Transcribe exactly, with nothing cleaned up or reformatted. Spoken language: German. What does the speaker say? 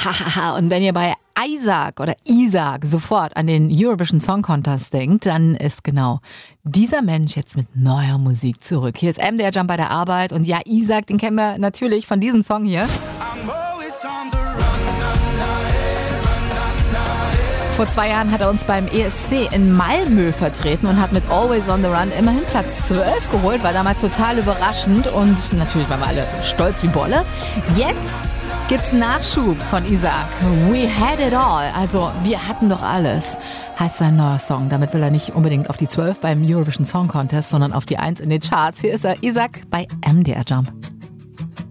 Hahaha. Und wenn ihr bei Isaac oder Isaac sofort an den Eurovision Song Contest denkt, dann ist genau dieser Mensch jetzt mit neuer Musik zurück. Hier ist M D R Jump bei der Arbeit und ja, Isaac, den kennen wir natürlich von diesem Song hier. Vor zwei Jahren hat er uns beim E S C in Malmö vertreten und hat mit Always on the Run immerhin Platz zwölf geholt. War damals total überraschend und natürlich waren wir alle stolz wie Bolle. Jetzt gibt's Nachschub von Isaac. We had it all. Also, wir hatten doch alles. Heißt sein neuer Song. Damit will er nicht unbedingt auf die zwölf beim Eurovision Song Contest, sondern auf die eins in den Charts. Hier ist er, Isaac bei M D R Jump.